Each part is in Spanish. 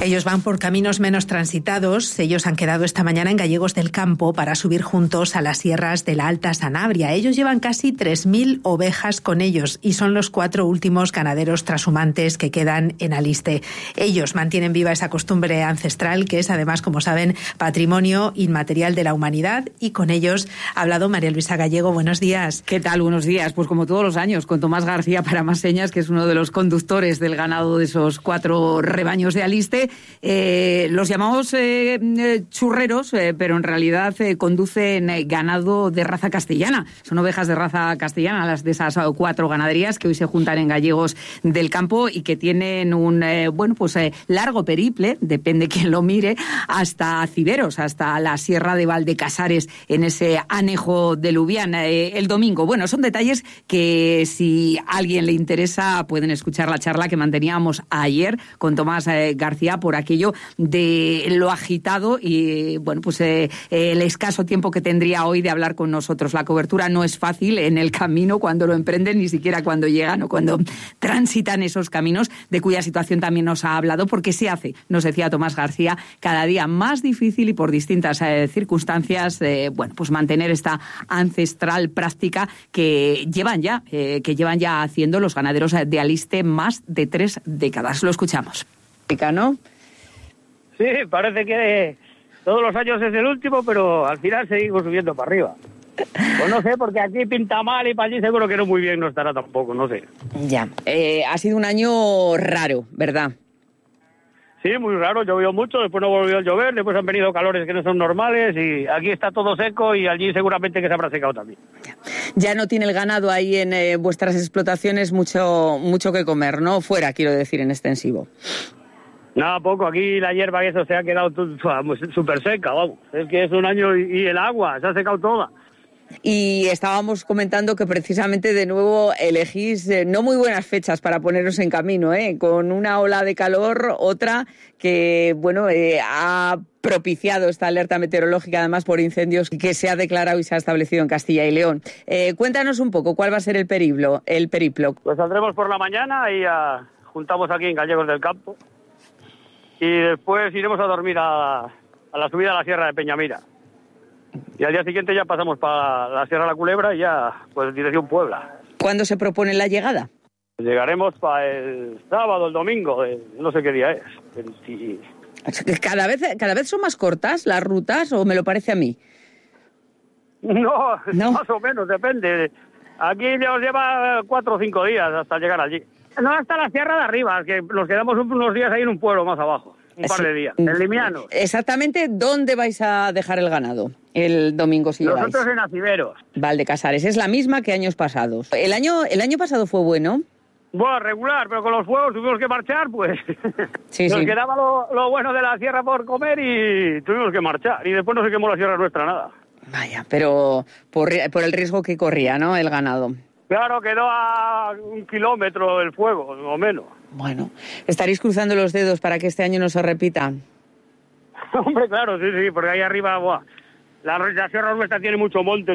Ellos van por caminos menos transitados. Ellos han quedado esta mañana en Gallegos del Campo para subir juntos a las sierras de la Alta Sanabria. Ellos llevan casi 3.000 ovejas con ellos y son los 4 últimos ganaderos trashumantes que quedan en Aliste. Ellos mantienen viva esa costumbre ancestral que es además, como saben, patrimonio inmaterial de la humanidad, y con ellos ha hablado María Luisa Gallego. Buenos días. ¿Qué tal? Buenos días. Pues como todos los años, con Tomás García para Más Señas, que es uno de los conductores del ganado de esos 4 rebaños de Aliste. Los llamamos churreros, pero en realidad conducen ganado de raza castellana. Son ovejas de raza castellana, las de esas 4 ganaderías que hoy se juntan en Gallegos del Campo y que tienen un largo periple, depende quién lo mire, hasta Ciberos, hasta la Sierra de Valdecasares, en ese anejo de Lubián, el domingo. Bueno, son detalles que si a alguien le interesa pueden escuchar la charla que manteníamos ayer con Tomás García por aquello de lo agitado y el escaso tiempo que tendría hoy de hablar con nosotros. La cobertura no es fácil en el camino cuando lo emprenden, ni siquiera cuando llegan o cuando transitan esos caminos, de cuya situación también nos ha hablado, porque se hace, nos decía Tomás García, cada día más difícil y por distintas circunstancias, mantener esta ancestral práctica que llevan ya haciendo los ganaderos de Aliste más de 3 décadas. Lo escuchamos. ¿No? Sí, parece que todos los años es el último, pero al final seguimos subiendo para arriba. Pues no sé, porque aquí pinta mal y para allí seguro que no muy bien no estará tampoco, no sé. Ya, ha sido un año raro, ¿verdad? Sí, muy raro, llovió mucho, después no volvió a llover, después han venido calores que no son normales y aquí está todo seco y allí seguramente que se habrá secado también. Ya no tiene el ganado ahí en vuestras explotaciones mucho que comer, ¿no? Fuera, quiero decir, en extensivo. Nada, poco. Aquí la hierba y eso se ha quedado súper seca, vamos. Es que es un año y el agua se ha secado toda. Y estábamos comentando que precisamente de nuevo elegís no muy buenas fechas para poneros en camino, con una ola de calor, otra que, ha propiciado esta alerta meteorológica, además por incendios que se ha declarado y se ha establecido en Castilla y León. Cuéntanos un poco, ¿cuál va a ser el periplo? Pues saldremos por la mañana y juntamos aquí en Gallegos del Campo. Y después iremos a dormir a la subida a la Sierra de Peñamira. Y al día siguiente ya pasamos para la Sierra de la Culebra y ya, pues, dirección Puebla. ¿Cuándo se propone la llegada? Llegaremos para el sábado, el domingo, no sé qué día es. ¿Cada vez son más cortas las rutas o me lo parece a mí? No, más o menos, depende. Aquí ya nos lleva 4 o 5 días hasta llegar allí. No, hasta la Sierra de Arriba, que nos quedamos unos días ahí en un pueblo más abajo. Un par de días, en Limianos. Exactamente, ¿dónde vais a dejar el ganado el domingo si llegáis? Nosotros en Aciberos. Valdecasares, es la misma que años pasados. ¿El año pasado fue bueno? Bueno, regular, pero con los fuegos tuvimos que marchar, pues sí, nos quedaba lo bueno de la sierra por comer y tuvimos que marchar. Y después no se quemó la sierra nuestra, nada. Vaya, pero por el riesgo que corría, ¿no?, el ganado. Claro, quedó a 1 kilómetro el fuego, o menos. Bueno, ¿estaréis cruzando los dedos para que este año no se repita? Hombre, claro, sí, porque ahí arriba, la sierra nuestra tiene mucho monte, es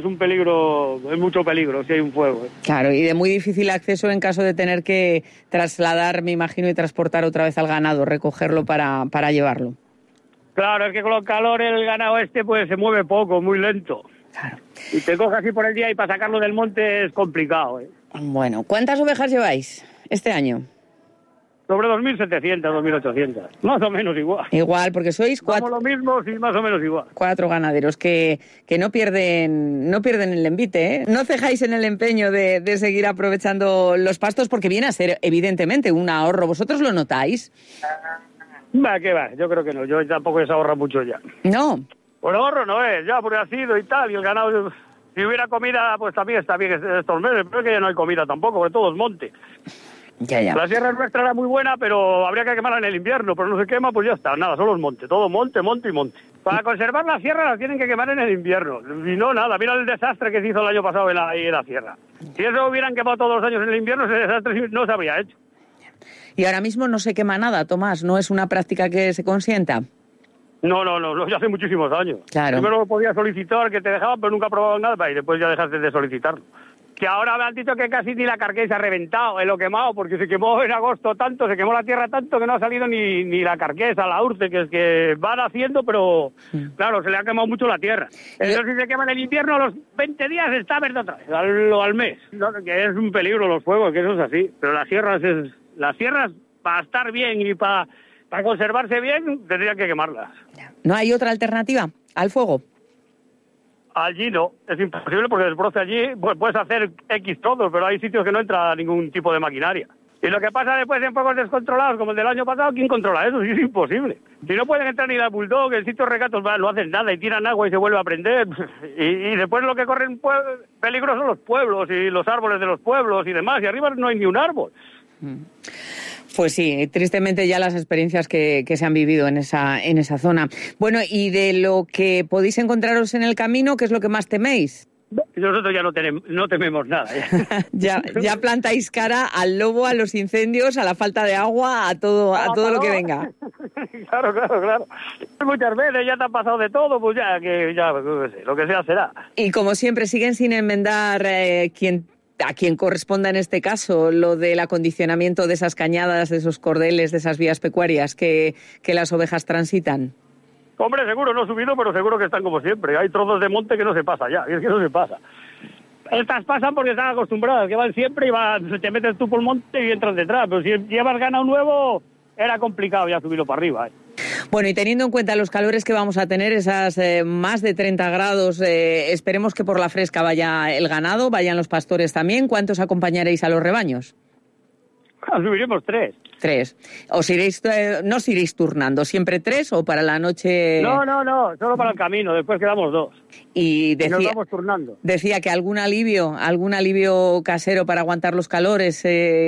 mucho peligro si hay un fuego. Claro, y de muy difícil acceso en caso de tener que trasladar, me imagino, y transportar otra vez al ganado, recogerlo para llevarlo. Claro, es que con los calores el ganado pues se mueve poco, muy lento. Claro. Y te coges así por el día y para sacarlo del monte es complicado. Bueno, ¿cuántas ovejas lleváis este año? Sobre 2.700, 2.800. Más o menos igual. Igual, porque sois 4... Vamos lo mismo, sí, más o menos igual. 4 ganaderos que no pierden el envite, ¿eh? No cejáis en el empeño de seguir aprovechando los pastos porque viene a ser, evidentemente, un ahorro. ¿Vosotros lo notáis? ¿Qué va? Yo creo que no. Yo tampoco se ahorra mucho ya. ¿No? Por ahorro no es, ya porque ha sido y tal, y el ganado, si hubiera comida, pues también está bien estos meses, pero es que ya no hay comida tampoco, porque todo es monte. Ya. La sierra nuestra era muy buena, pero habría que quemarla en el invierno, pero no se quema, pues ya está, nada, solo es monte, todo monte, monte y monte. Para conservar la sierra la tienen que quemar en el invierno, y no nada, mira el desastre que se hizo el año pasado en la sierra. Si eso hubieran quemado todos los años en el invierno, ese desastre no se habría hecho. Y ahora mismo no se quema nada, Tomás, ¿no es una práctica que se consienta? No, ya hace muchísimos años. Claro. Primero lo podías solicitar, que te dejaban, pero nunca aprobaban nada, y después ya dejaste de solicitarlo. Que ahora me han dicho que casi ni la carqué se ha reventado en lo quemado, porque se quemó en agosto tanto, se quemó la tierra tanto que no ha salido ni la carquesa, la urce, que es que van haciendo, pero claro, se le ha quemado mucho la tierra. Entonces si se quema en el invierno, a los 20 días está verde otra vez, al mes. No, que es un peligro los fuegos, que eso es así. Pero las sierras para estar bien y para conservarse bien, tendrían que quemarlas. ¿No hay otra alternativa al fuego? Allí no, es imposible porque desbroce allí, pues puedes hacer X trozos, pero hay sitios que no entra ningún tipo de maquinaria. Y lo que pasa después en fuegos descontrolados, como el del año pasado, ¿quién controla eso? Sí, es imposible. Si no pueden entrar ni la bulldog, en sitios regatos no hacen nada y tiran agua y se vuelve a prender. Y después lo que corren peligro son los pueblos y los árboles de los pueblos y demás, y arriba no hay ni un árbol. Pues sí, tristemente ya las experiencias que se han vivido en esa zona. Bueno, y de lo que podéis encontraros en el camino, ¿qué es lo que más teméis? Nosotros ya no tememos nada. ya plantáis cara al lobo, a los incendios, a la falta de agua, a todo lo que venga. Claro. Muchas veces ya te ha pasado de todo, pues ya lo que sea será. Y como siempre, siguen sin enmendar a quien corresponda en este caso lo del acondicionamiento de esas cañadas, de esos cordeles, de esas vías pecuarias que las ovejas transitan. Hombre, seguro no he subido, pero seguro que están como siempre. Hay trozos de monte que no se pasa ya, y es que no se pasa. Estas pasan porque están acostumbradas, que van siempre y te metes tú por el monte y entras detrás. Pero si llevas ganado nuevo, era complicado ya subirlo para arriba. Bueno, y teniendo en cuenta los calores que vamos a tener, esas más de 30 grados, esperemos que por la fresca vaya el ganado, vayan los pastores también. ¿Cuántos acompañaréis a los rebaños? Subiremos 3. 3. ¿No os iréis turnando? ¿Siempre 3 o para la noche? No, solo para el camino, después quedamos 2. Y nos vamos turnando. Decía que algún alivio casero para aguantar los calores,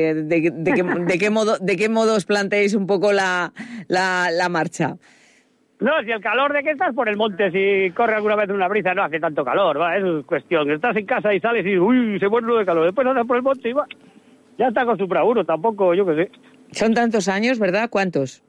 ¿de qué modo os planteáis un poco la marcha? No, si el calor de que estás por el monte, si corre alguna vez una brisa, no hace tanto calor, va, eso es cuestión. Estás en casa y sales y se muere de calor, después andas por el monte y va. Ya está acostumbrado uno, tampoco, yo qué sé. Son tantos años, ¿verdad? ¿Cuántos?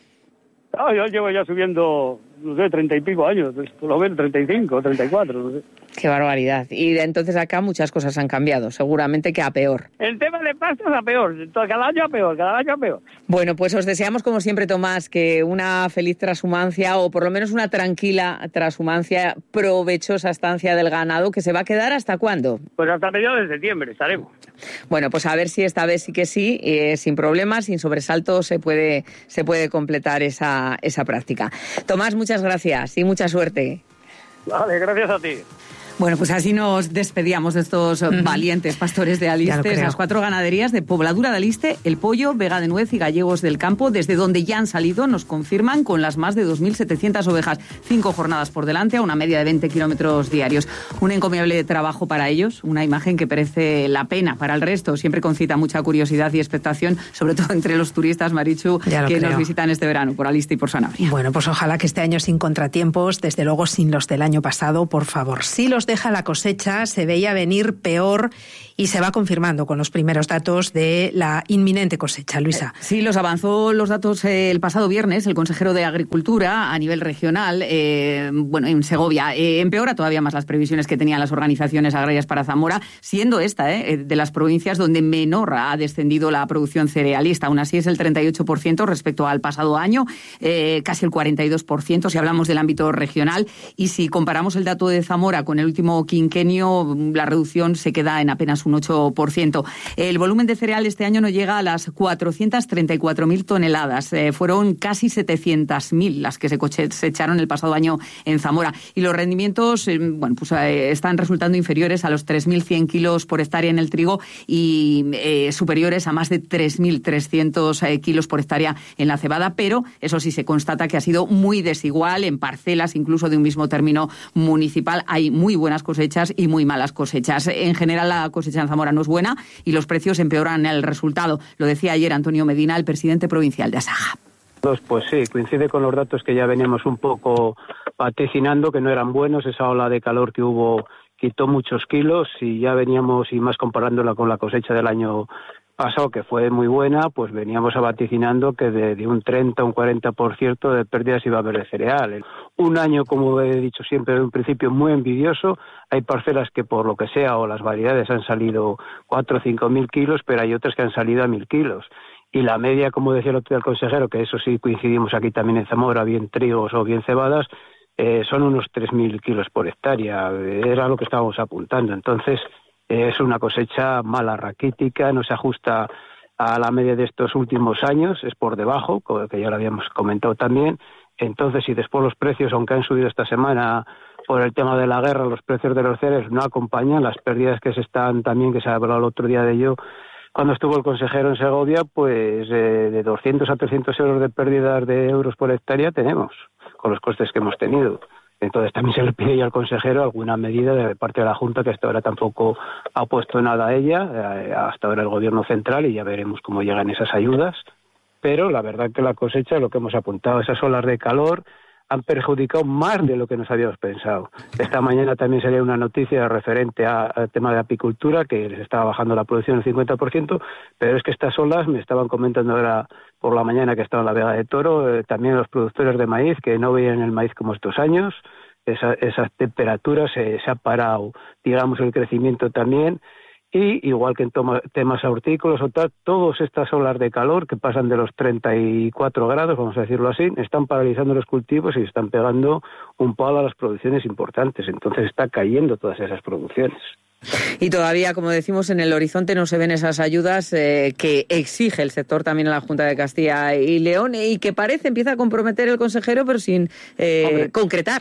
No, yo llevo ya subiendo, no sé, 30 y pico años, por lo menos 35, 34, no sé. Qué barbaridad. Y de entonces acá muchas cosas han cambiado, seguramente que a peor. El tema de pastos a peor, cada año a peor. Bueno, pues os deseamos como siempre, Tomás, que una feliz trashumancia o por lo menos una tranquila trashumancia, provechosa estancia del ganado, que se va a quedar ¿hasta cuándo? Pues hasta mediados de septiembre estaremos. Bueno, pues a ver si esta vez sí que sí, sin problemas, sin sobresaltos, se puede completar esa práctica. Tomás, muchas gracias y mucha suerte. Vale, gracias a ti. Bueno, pues así nos despedíamos de estos valientes pastores de Aliste, las 4 ganaderías de Pobladura de Aliste, El Pollo, Vega de Nuez y Gallegos del Campo, desde donde ya han salido, nos confirman, con las más de 2.700 ovejas, 5 jornadas por delante, a una media de 20 kilómetros diarios. Un encomiable trabajo para ellos, una imagen que merece la pena para el resto, siempre concita mucha curiosidad y expectación, sobre todo entre los turistas, Marichu, que nos visitan este verano por Aliste y por Sanabria. Bueno, pues ojalá que este año sin contratiempos, desde luego sin los del año pasado, por favor. Si los deja la cosecha, se veía venir peor y se va confirmando con los primeros datos de la inminente cosecha. Luisa. Sí, los avanzó los datos el pasado viernes el consejero de Agricultura a nivel regional, en Segovia. Empeora todavía más las previsiones que tenían las organizaciones agrarias para Zamora, siendo esta de las provincias donde menor ha descendido la producción cerealista. Aún así es el 38% respecto al pasado año, casi el 42% si hablamos del ámbito regional. Y si comparamos el dato de Zamora con el último quinquenio, la reducción se queda en apenas un 8%. El volumen de cereal este año no llega a las 434.000 toneladas. Fueron casi 700.000 las que se cosecharon el pasado año en Zamora. Y los rendimientos están resultando inferiores a los 3.100 kilos por hectárea en el trigo y superiores a más de 3.300 kilos por hectárea en la cebada. Pero eso sí, se constata que ha sido muy desigual en parcelas, incluso de un mismo término municipal. Hay muy buenas cosechas y muy malas cosechas. En general, la cosecha en Zamora no es buena y los precios empeoran el resultado. Lo decía ayer Antonio Medina, el presidente provincial de Asaja. Pues sí, coincide con los datos que ya veníamos un poco vaticinando, que no eran buenos. Esa ola de calor que hubo quitó muchos kilos y ya veníamos, y más comparándola con la cosecha del año pasado, que fue muy buena, pues veníamos vaticinando que de un 30 a un 40% de pérdidas iba a haber de cereal. Un año, como he dicho siempre, de un principio muy envidioso. Hay parcelas que por lo que sea, o las variedades han salido 4 o 5 mil kilos, pero hay otras que han salido a 1.000 kilos. Y la media, como decía el otro día el consejero, que eso sí coincidimos aquí también en Zamora, bien trigos o bien cebadas, son unos 3.000 kilos por hectárea. Era lo que estábamos apuntando. Entonces, es una cosecha mala, raquítica, no se ajusta a la media de estos últimos años, es por debajo, que ya lo habíamos comentado también. Entonces, y después los precios, aunque han subido esta semana por el tema de la guerra, los precios de los cereales no acompañan las pérdidas que se ha hablado el otro día de ello, cuando estuvo el consejero en Segovia, pues de 200 a 300 euros de pérdidas de euros por hectárea tenemos, con los costes que hemos tenido. Entonces también se le pide ya al consejero alguna medida de parte de la Junta, que hasta ahora tampoco ha puesto nada a ella, hasta ahora el Gobierno central, y ya veremos cómo llegan esas ayudas. Pero la verdad que la cosecha, lo que hemos apuntado, esas olas de calor han perjudicado más de lo que nos habíamos pensado. Esta mañana también salía una noticia referente al tema de apicultura, que les estaba bajando la producción el 50%, pero es que estas olas, me estaban comentando ahora por la mañana que estaba en la Vega de Toro, también los productores de maíz, que no veían el maíz como estos años, esas temperaturas, se ha parado, digamos, el crecimiento también. Y igual que en temas hortícolas o tal, todas estas olas de calor que pasan de los 34 grados, vamos a decirlo así, están paralizando los cultivos y están pegando un palo a las producciones importantes. Entonces está cayendo todas esas producciones. Y todavía, como decimos, en el horizonte no se ven esas ayudas que exige el sector también en la Junta de Castilla y León y que empieza a comprometer el consejero, pero sin concretar.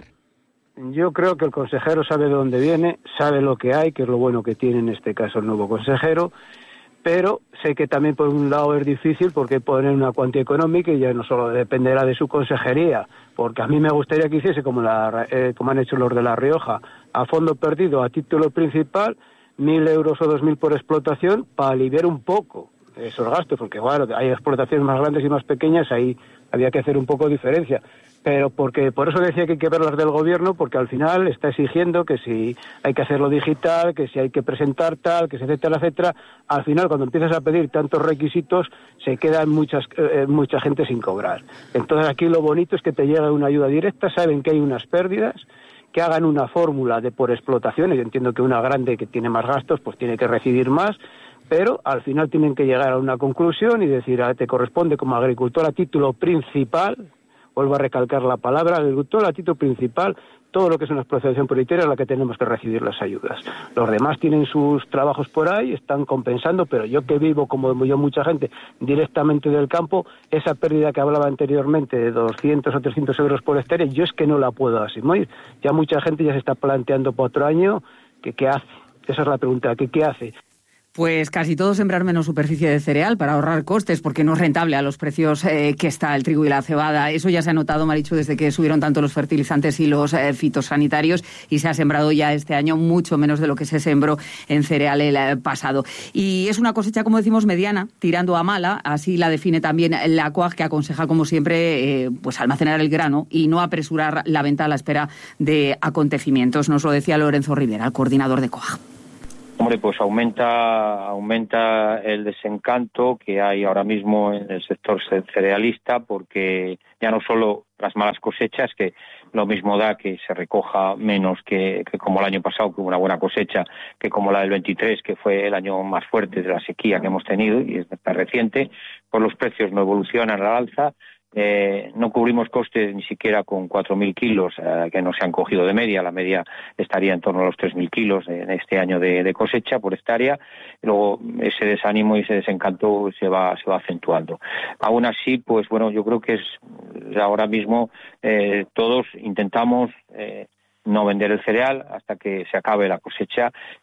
Yo creo que el consejero sabe de dónde viene, sabe lo que hay, que es lo bueno que tiene en este caso el nuevo consejero, pero sé que también por un lado es difícil porque poner una cuantía económica y ya no solo dependerá de su consejería, porque a mí me gustaría que hiciese como han hecho los de La Rioja, a fondo perdido, a título principal, 1.000 euros o 2.000 por explotación para aliviar un poco esos gastos, porque bueno, hay explotaciones más grandes y más pequeñas, ahí había que hacer un poco de diferencia. Pero por eso decía que hay que ver las del gobierno, porque al final está exigiendo que si hay que hacerlo digital, que si hay que presentar tal, que si etcétera, etcétera. Al final, cuando empiezas a pedir tantos requisitos, se queda mucha gente sin cobrar. Entonces aquí lo bonito es que te llega una ayuda directa, saben que hay unas pérdidas, que hagan una fórmula de por explotaciones. Yo entiendo que una grande que tiene más gastos, pues tiene que recibir más, pero al final tienen que llegar a una conclusión y decir, te corresponde como agricultor a título principal. Vuelvo a recalcar la palabra, agricultor a título principal, todo lo que es una explotación prioritaria es la que tenemos que recibir las ayudas. Los demás tienen sus trabajos por ahí, están compensando, pero yo que vivo, como yo mucha gente, directamente del campo, esa pérdida que hablaba anteriormente de 200 o 300 euros por hectárea, yo es que no la puedo asumir. Ya mucha gente ya se está planteando para otro año que qué hace. Esa es la pregunta, ¿qué hace? Pues casi todo sembrar menos superficie de cereal para ahorrar costes, porque no es rentable a los precios que está el trigo y la cebada. Eso ya se ha notado, Marichu, desde que subieron tanto los fertilizantes y los fitosanitarios, y se ha sembrado ya este año mucho menos de lo que se sembró en cereal el pasado. Y es una cosecha, como decimos, mediana, tirando a mala, así la define también la COAG, que aconseja, como siempre, pues almacenar el grano y no apresurar la venta a la espera de acontecimientos. Nos lo decía Lorenzo Rivera, el coordinador de COAG. Hombre, pues aumenta el desencanto que hay ahora mismo en el sector cerealista, porque ya no solo las malas cosechas, que lo mismo da que se recoja menos que como el año pasado, que hubo una buena cosecha, que como la del 23, que fue el año más fuerte de la sequía que hemos tenido, y es tan reciente, pues los precios no evolucionan al alza. No cubrimos costes ni siquiera con 4.000 kilos que no se han cogido de media. La media estaría en torno a los 3.000 kilos en este año de cosecha por hectárea. Luego ese desánimo y ese desencanto se va acentuando. Aún así, pues bueno, yo creo que es ahora mismo todos intentamos no vender el cereal hasta que se acabe la cosecha,